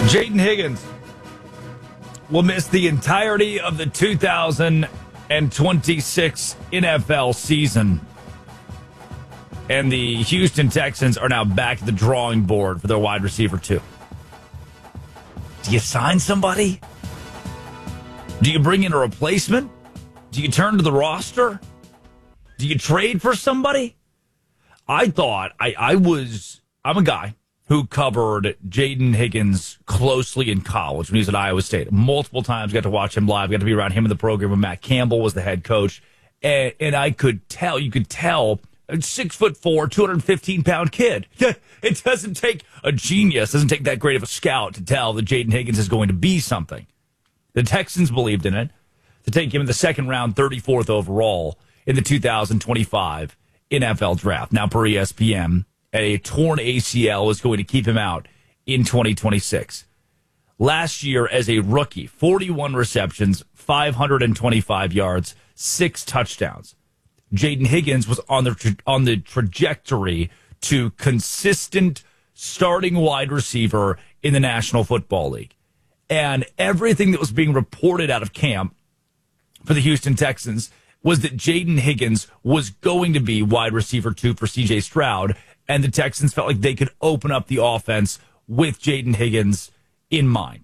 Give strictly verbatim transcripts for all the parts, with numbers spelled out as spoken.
Jayden Higgins will miss the entirety of the two thousand twenty-six N F L season. And the Houston Texans are now back at the drawing board for their wide receiver, too. Do you sign somebody? Do you bring in a replacement? Do you turn to the roster? Do you trade for somebody? I thought I, I was, I'm a guy who covered Jayden Higgins closely in college when he was at Iowa State. Multiple times got to watch him live, got to be around him in the program when Matt Campbell was the head coach. And, and I could tell, you could tell, a six foot four, two hundred fifteen pound kid. It doesn't take a genius, doesn't take that great of a scout to tell that Jayden Higgins is going to be something. The Texans believed in it to take him in the second round, thirty-fourth overall in the two thousand twenty-five N F L draft. Now, per E S P N, a torn A C L is going to keep him out in twenty twenty-six. Last year, as a rookie, forty-one receptions, five hundred twenty-five yards, six touchdowns. Jayden Higgins was on the tra- on the trajectory to consistent starting wide receiver in the National Football League. And everything that was being reported out of camp for the Houston Texans was that Jayden Higgins was going to be wide receiver two for C J Stroud, and the Texans felt like they could open up the offense with Jayden Higgins in mind.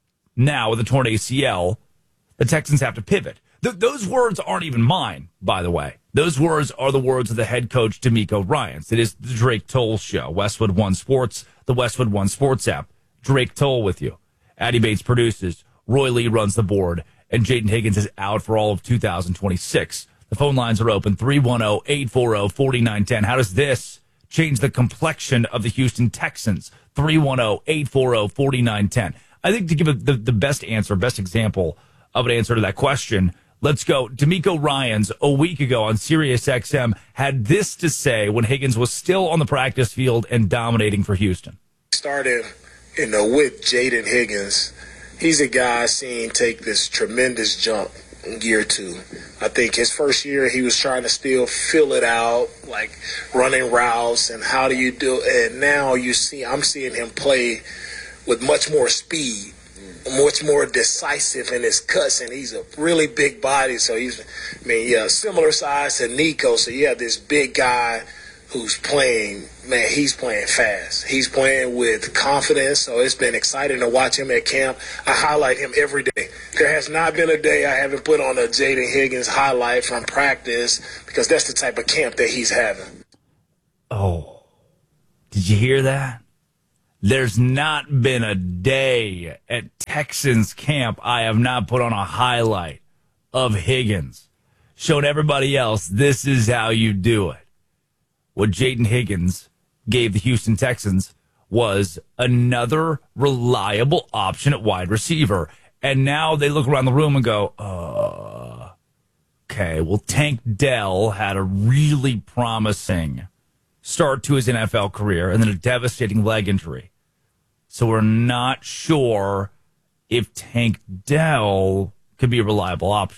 Now, with a torn A C L, the Texans have to pivot. Th- those words aren't even mine, by the way. Those words are the words of the head coach, D'Amico Ryans. It is the Drake Toll Show, Westwood One Sports, the Westwood One Sports app. Drake Toll with you. Addie Bates produces. Roy Lee runs the board. And Jayden Higgins is out for all of two thousand twenty-six. The phone lines are open, three one zero, eight four zero, four nine one zero. How does this change the complexion of the Houston Texans? three one zero, eight four zero, four nine one zero. I think to give a, the, the best answer, best example of an answer to that question, let's go. D'Amico Ryans, a week ago on Sirius X M, had this to say when Higgins was still on the practice field and dominating for Houston. Started, you know, with Jayden Higgins. He's a guy I've seen take this tremendous jump in year two. I think his first year he was trying to still fill it out, like running routes and how do you do it. And now you see, I'm seeing him play with much more speed, much more decisive in his cuts, and he's a really big body. So he's, I mean, yeah, similar size to Nico. So you have this big guy who's playing, man, he's playing fast. He's playing with confidence, so it's been exciting to watch him at camp. I highlight him every day. There has not been a day I haven't put on a Jayden Higgins highlight from practice because that's the type of camp that he's having. Oh, did you hear that? There's not been a day at Texans camp I have not put on a highlight of Higgins, showing everybody else this is how you do it. What Jayden Higgins gave the Houston Texans was another reliable option at wide receiver. And now they look around the room and go, uh, okay, well, Tank Dell had a really promising start to his N F L career and then a devastating leg injury. So we're not sure if Tank Dell could be a reliable option.